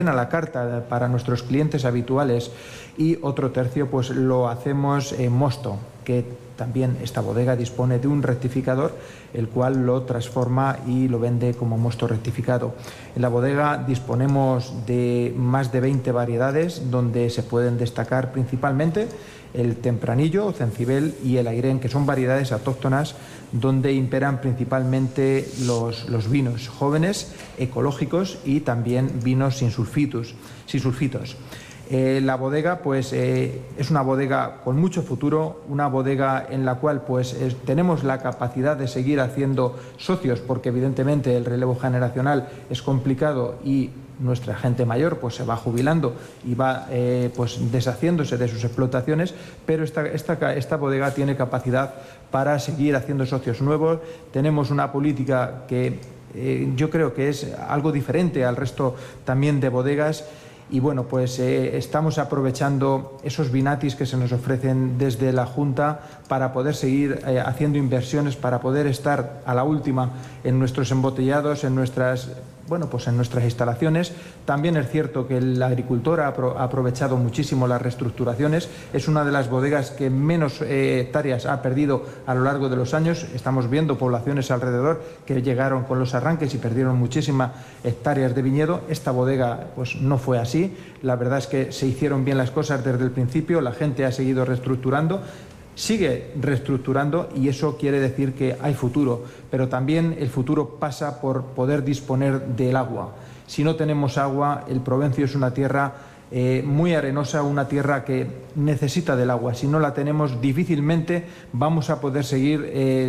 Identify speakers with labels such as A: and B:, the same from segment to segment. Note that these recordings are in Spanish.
A: a la carta para nuestros clientes habituales, y otro tercio pues lo hacemos en mosto, que también esta bodega dispone de un rectificador, el cual lo transforma y lo vende como mosto rectificado. En la bodega disponemos de más de 20 variedades, donde se pueden destacar principalmente el tempranillo, o cencibel, y el airén, que son variedades autóctonas donde imperan principalmente los vinos jóvenes, ecológicos, y también vinos sin sulfitos. La bodega pues es una bodega con mucho futuro, una bodega en la cual pues tenemos la capacidad de seguir haciendo socios, porque evidentemente el relevo generacional es complicado y nuestra gente mayor pues se va jubilando y va pues deshaciéndose de sus explotaciones, pero esta bodega tiene capacidad para seguir haciendo socios nuevos. Tenemos una política que yo creo que es algo diferente al resto también de bodegas. Y bueno, pues estamos aprovechando esos vinatis que se nos ofrecen desde la Junta para poder seguir haciendo inversiones, para poder estar a la última en nuestros embotellados, en nuestras instalaciones. También es cierto que el agricultor ha aprovechado muchísimo las reestructuraciones. Es una de las bodegas que menos hectáreas ha perdido a lo largo de los años. Estamos viendo poblaciones alrededor que llegaron con los arranques y perdieron muchísimas hectáreas de viñedo. Esta bodega pues no fue así. La verdad es que se hicieron bien las cosas desde el principio. La gente ha seguido reestructurando, sigue reestructurando, y eso quiere decir que hay futuro, pero también el futuro pasa por poder disponer del agua. Si no tenemos agua, el Provencio es una tierra muy arenosa, una tierra que necesita del agua. Si no la tenemos, difícilmente vamos a poder seguir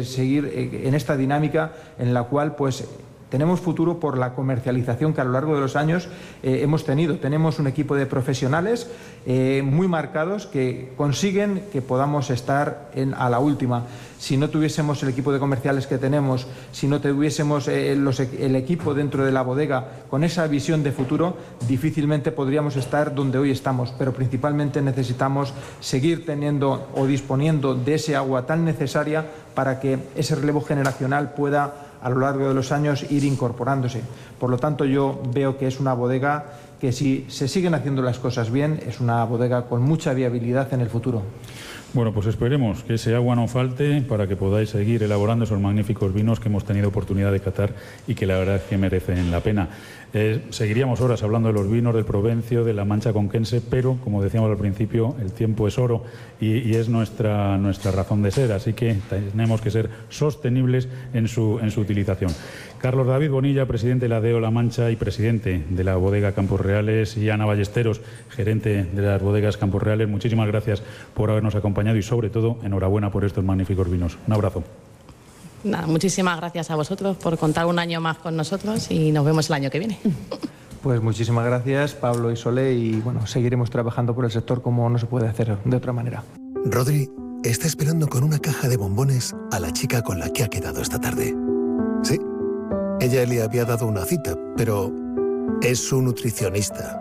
A: en esta dinámica en la cual pues tenemos futuro por la comercialización que a lo largo de los años hemos tenido. Tenemos un equipo de profesionales muy marcados que consiguen que podamos estar a la última. Si no tuviésemos el equipo de comerciales que tenemos, si no tuviésemos el equipo dentro de la bodega con esa visión de futuro, difícilmente podríamos estar donde hoy estamos. Pero principalmente necesitamos seguir teniendo o disponiendo de ese agua tan necesaria para que ese relevo generacional pueda a lo largo de los años ir incorporándose. Por lo tanto, yo veo que es una bodega que, si se siguen haciendo las cosas bien, es una bodega con mucha viabilidad en el futuro.
B: Bueno, pues esperemos que ese agua no falte para que podáis seguir elaborando esos magníficos vinos que hemos tenido oportunidad de catar y que la verdad es que merecen la pena. Seguiríamos horas hablando de los vinos del Provencio, de la Mancha Conquense, pero, como decíamos al principio, el tiempo es oro y es nuestra razón de ser, así que tenemos que ser sostenibles en su utilización. Carlos David Bonilla, presidente de la DEO La Mancha y presidente de la bodega Campos Reales, y Ana Ballesteros, gerente de las bodegas Campos Reales, muchísimas gracias por habernos acompañado y, sobre todo, enhorabuena por estos magníficos vinos. Un abrazo.
C: Nada, muchísimas gracias a vosotros por contar un año más con nosotros y nos vemos el año que viene.
A: Pues muchísimas gracias, Pablo y Solé, y bueno, seguiremos trabajando por el sector como no se puede hacer de otra manera.
D: Rodri está esperando con una caja de bombones a la chica con la que ha quedado esta tarde. Sí, ella le había dado una cita, pero es su nutricionista.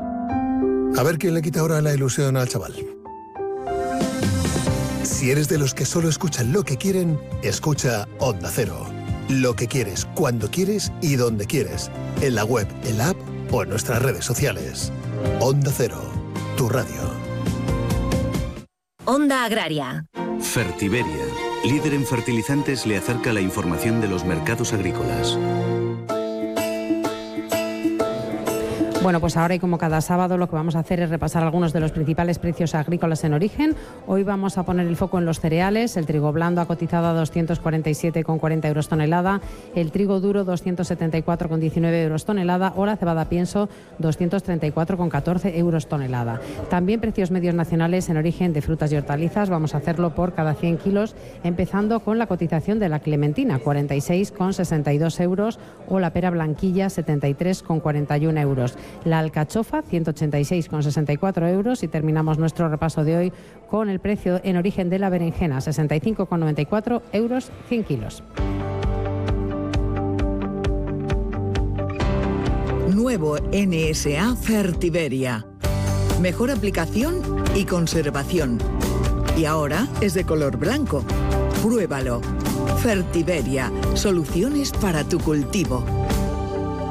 D: A ver quién le quita ahora la ilusión al chaval. Si eres de los que solo escuchan lo que quieren, escucha Onda Cero. Lo que quieres, cuando quieres y donde quieres. En la web, en la app o en nuestras redes sociales. Onda Cero, tu radio.
E: Onda Agraria.
F: Fertiberia, líder en fertilizantes, le acerca la información de los mercados agrícolas.
G: Bueno, pues ahora, y como cada sábado, lo que vamos a hacer es repasar algunos de los principales precios agrícolas en origen. Hoy vamos a poner el foco en los cereales. El trigo blando ha cotizado a 247,40 euros tonelada, el trigo duro 274,19 euros tonelada, o la cebada pienso 234,14 euros tonelada. También precios medios nacionales en origen de frutas y hortalizas. Vamos a hacerlo por cada 100 kilos, empezando con la cotización de la clementina, 46,62 euros, o la pera blanquilla, 73,41 euros. La alcachofa, 186,64 euros, y terminamos nuestro repaso de hoy con el precio en origen de la berenjena, 65,94 euros 100 kilos.
H: Nuevo NSA Fertiberia. Mejor aplicación y conservación. Y ahora es de color blanco. Pruébalo. Fertiberia, soluciones para tu cultivo.